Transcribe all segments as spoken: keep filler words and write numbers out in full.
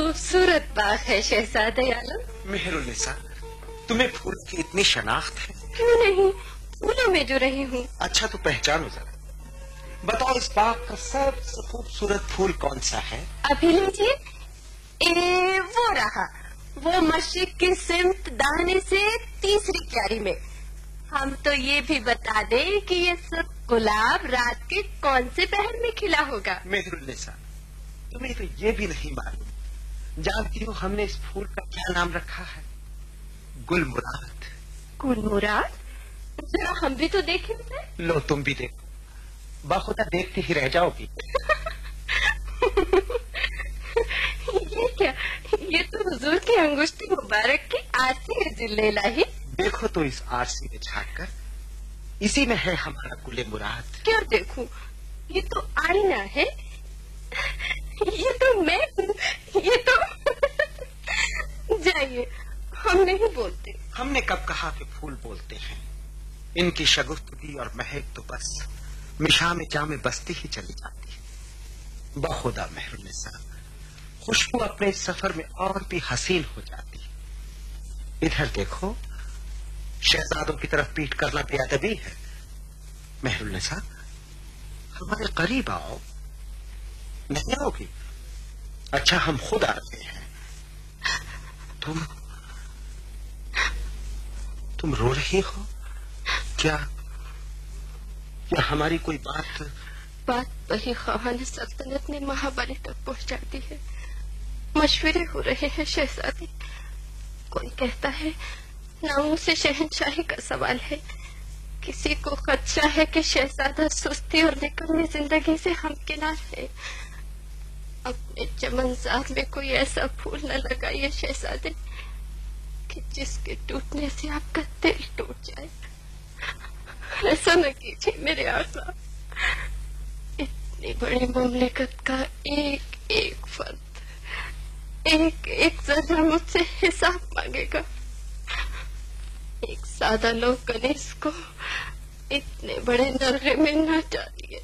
खूबसूरत बाग है शहजादे आलम। मेहरुन्निसा, तुम्हें फूल की इतनी शनाख्त है? क्यों नहीं, फूलों में जो रही हूँ। अच्छा तो पहचानो जरा, बताओ इस बाग का सबसे खूबसूरत फूल कौन सा है? अभी लीजिए, ए वो रहा, वो मशरिक की सिमत दाहिने से तीसरी क्यारी में। हम तो ये भी बता दें कि ये सब गुलाब रात के कौन से पहर में खिला होगा। मेहरुन्निसा, तुम्हें तो ये भी नहीं मालूम, जानती हो हमने इस फूल का क्या नाम रखा है? गुलमुराद। गुलमुराद? जरा हम भी तो देखें उसे। लो तुम भी देखो, बाखुदा देखते ही रह जाओगी। ये क्या, ये तो हुजूर की अंगुष्ठी मुबारक की आरसी है जिल्ले इलाही। देखो तो इस आरसी में झांक कर, इसी में है हमारा गुले मुराद। क्या देखूं, ये तो आईना है, ये तो मैं हूँ, ये तो जाइए, हम नहीं बोलते। हमने कब कहा कि फूल बोलते हैं? इनकी शगुफ्तगी और महक तो बस मिशा में जा में बसती ही चली जाती है। बखुदा मेहरुन्निसा, खुशबू अपने इस सफर में और भी हसीन हो जाती है। इधर देखो, शहजादों की तरफ पीठ करना बेअदबी है। मेहरुन्निसा, हमारे करीब आओ। नहीं आओगी? अच्छा हम खुद आते हैं। तुम तुम रो रही हो क्या? क्या हमारी कोई बात बात वही ख्वाहान सल्तनत ने महाबली तक पहुंचा दी है। मशवरे हो रहे हैं शहजादी। कोई कहता है नामों से शहनशाही का सवाल है, किसी को खदशा है कि शहजादा सुस्ती और निकम्मी जिंदगी से हमकिनार है। अपने चमनजात में कोई ऐसा फूल न लगाइए शहजादे कि जिसके टूटने से आपका दिल टूट जाए। ऐसा न कीजिए मेरे आका। इतनी बड़ी मुमलिकत का एक एक फर्द एक एक जरा मुझसे हिसाब मांगेगा। एक सादा लोग कनीज को इतने बड़े नरगे में न डालिए।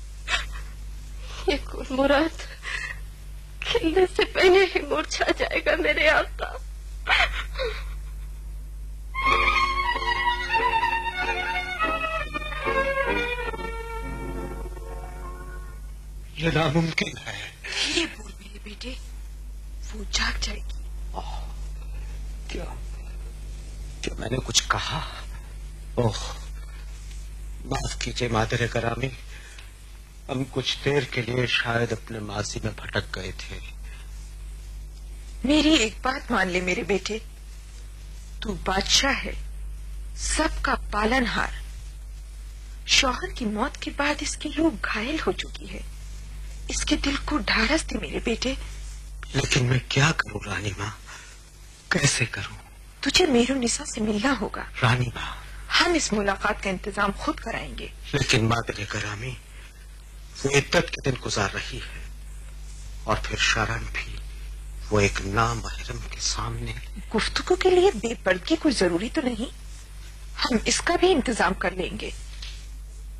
ये गुलमुराद खिलने से पहले ही मुरझा जाएगा मेरे आका। ये नामुमकिन है। धीरे बोल मेरे बेटे, वो जाग जाएगी। ओह, क्या क्या मैंने कुछ कहा? ओह, माफ कीजिए मादरे करामी, हम कुछ देर के लिए शायद अपने माजी में भटक गए थे। मेरी एक बात मान ले मेरे बेटे, तू बादशाह है, सबका पालनहार। शौहर की मौत के बाद इसकी रूह घायल हो चुकी है। इसके दिल को ढारस दे मेरे बेटे। लेकिन मैं क्या करूं रानी माँ, कैसे करूं? तुझे मेहरुन्निसा से मिलना होगा। रानी माँ, हम इस मुलाकात का इंतजाम खुद कराएंगे। लेकिन मादरे करामी, वो इद्दत के दिन गुजार रही है, और फिर शर्म भी, वो एक नामहरम के सामने। गुफ्तगू के लिए बेपर्दगी कोई जरूरी तो नहीं, हम इसका भी इंतजाम कर लेंगे।